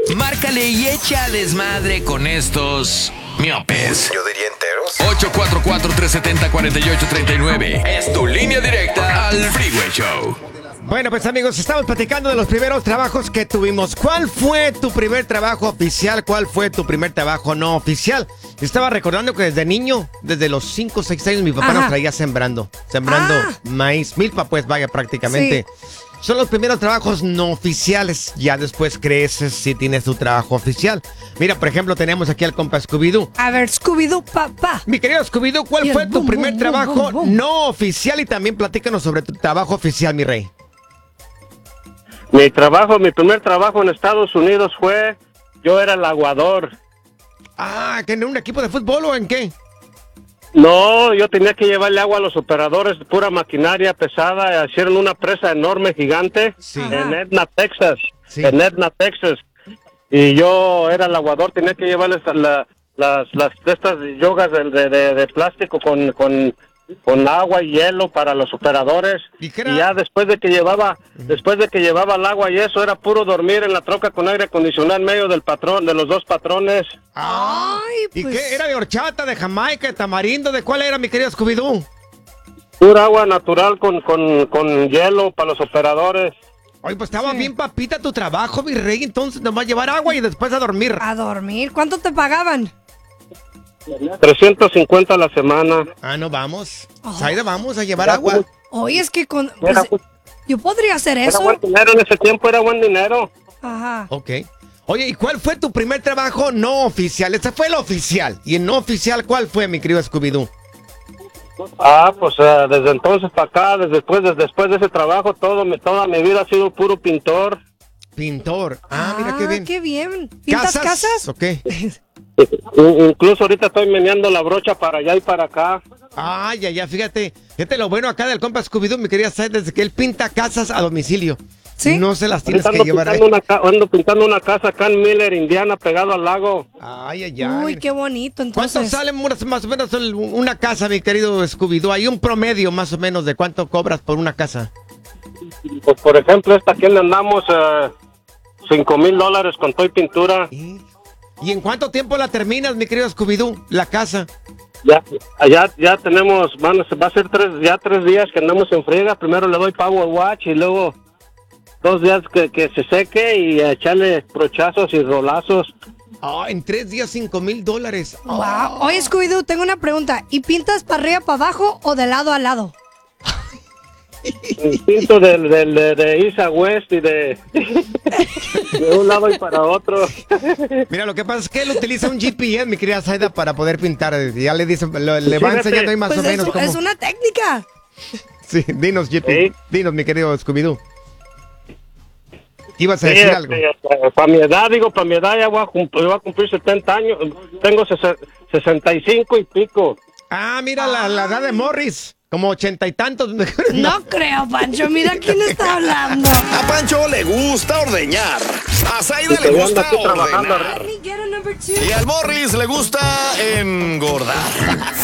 Márcale y echa desmadre con estos miopes. Yo diría enteros. 844-370-4839. Es tu línea directa al Freeway Show. Bueno, pues amigos, estamos platicando de los primeros trabajos que tuvimos. ¿Cuál fue tu primer trabajo oficial? ¿Cuál fue tu primer trabajo no oficial? Estaba recordando que desde niño, desde los 5 o 6 años, mi papá nos traía sembrando maíz, milpa, pues vaya, prácticamente. Sí. Son los primeros trabajos no oficiales. Ya después creces si tienes tu trabajo oficial. Mira, por ejemplo, tenemos aquí al compa Scooby-Doo. A ver, Scooby-Doo, papá. Mi querido Scooby-Doo, ¿cuál fue tu primer trabajo no oficial? Y también platícanos sobre tu trabajo oficial, mi rey. Mi primer trabajo en Estados Unidos fue, yo era el aguador. Ah, ¿que en un equipo de fútbol o en qué? No, yo tenía que llevarle agua a los operadores, pura maquinaria pesada, hicieron una presa enorme, gigante, en Edna, Texas, y yo era el aguador, tenía que llevarles estas yogas de plástico con agua y hielo para los operadores. Y ya después de que llevaba el agua y eso, era puro dormir en la troca con aire acondicionado en medio del patrón, de los dos patrones. Ay, ¿Y qué? ¿Era de horchata, de Jamaica, de tamarindo? ¿De cuál era, mi querido Scooby-Doo? Pura agua natural con hielo para los operadores. Oye, pues estaba bien papita tu trabajo, mi rey. Entonces nomás llevar agua y después a dormir. ¿A dormir? ¿Cuánto te pagaban? 350 a la semana. Ah, no, vamos. Zaida, vamos a llevar agua. Oye, es que yo podría hacer eso. Era buen dinero en ese tiempo, era buen dinero. Ajá. Ok. Oye, ¿y cuál fue tu primer trabajo no oficial? Ese fue el oficial. ¿Y el no oficial cuál fue, mi querido Scooby-Doo? Pues desde entonces para acá, después de ese trabajo, toda mi vida ha sido puro pintor. Pintor. Mira qué bien. Qué bien. ¿Pintas casas? Ok. Incluso ahorita estoy meneando la brocha para allá y para acá. Ya, fíjate lo bueno acá del compa Scooby-Doo, mi querida Sai, desde que él pinta casas a domicilio. ¿Sí? No se las tienes que llevar. Ando pintando una casa acá en Miller, Indiana, pegado al lago. Uy, qué bonito, entonces. ¿Cuánto sale más o menos una casa, mi querido Scooby-Doo? Hay un promedio más o menos de cuánto cobras por una casa. Pues por ejemplo, esta aquí le andamos $5,000 con todo y pintura. ¿Y en cuánto tiempo la terminas, mi querido Scooby-Doo, la casa? Ya tenemos, va a ser 3 días que andamos en friega. Primero le doy power watch y luego 2 días que se seque y echarle brochazos y rolazos. En 3 días $5,000. Wow. Oye, Scooby-Doo, tengo una pregunta. ¿Y pintas para arriba, para abajo o de lado a lado? Pinto de East a West y de un lado y para otro. Mira, lo que pasa es que él utiliza un GPS, mi querida Zaida, para poder pintar. Ya le dice, le va enseñando ahí más o menos cómo. Es una técnica. Sí, dinos, JP. Dinos, mi querido Scooby-Doo. ¿Ibas a decir algo? Para mi edad ya voy a cumplir 70 años. Tengo 65 y pico. Mira la edad de Morris. Como 80 y tantos. No creo, Pancho. Mira quién está hablando. A Pancho le gusta ordeñar. A Zaida le gusta ordenar. Y al Morris le gusta engordar.